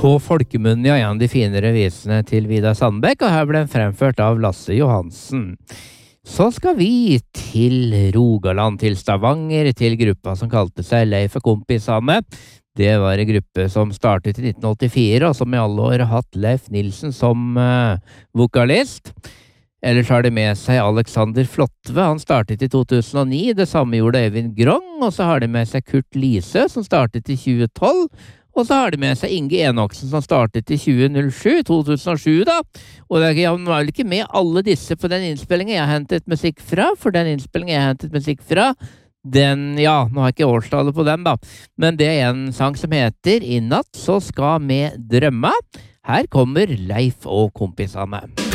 På folkemunnen, ja, en av de finere visene til Vidar Sandbekk, og her ble den fremført av Lasse Johansen. Så skal vi til Rogaland, til Stavanger, til gruppa som kalte seg Leif og kompisane. Det var en gruppe som startet i 1984, og som i alle år har hatt Leif Nilsen som vokalist. Ellers har de med seg Alexander Flotve, han startet i 2009, det samme gjorde Øyvind Grong, og så har de med seg Kurt Lise, som startet i 2012, og så har de med seg Inge Enoksen, som startet i 2007 da. Og jeg var vel ikke med alle disse på den innspillingen jeg har hentet musikk fra, for den innspillingen jeg har hentet musikk fra, den, ja, nå har jeg ikke årstallet på den da, men det er en sang som heter I natt så skal vi drømme. Her kommer Leif og kompisane.